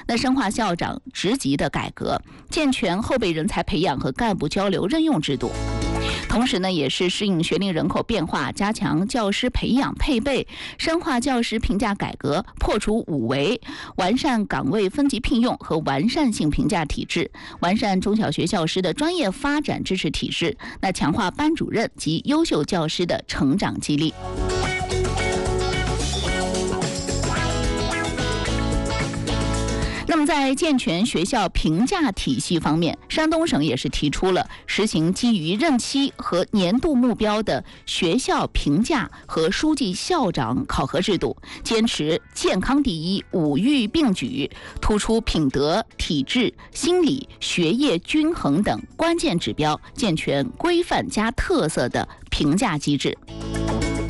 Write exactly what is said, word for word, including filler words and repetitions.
那深化校长职级的改革，健全后备人才培养和干部交流任用制度。同时呢，也是适应学龄人口变化，加强教师培养配备，深化教师评价改革，破除五违，完善岗位分级聘用和完善性评价体制，完善中小学教师的专业发展支持体制，那强化班主任及优秀教师的成长激励。那么在健全学校评价体系方面，山东省也是提出了实行基于任期和年度目标的学校评价和书记校长考核制度，坚持健康第一、五育并举，突出品德、体质、心理、学业均衡等关键指标，健全规范加特色的评价机制。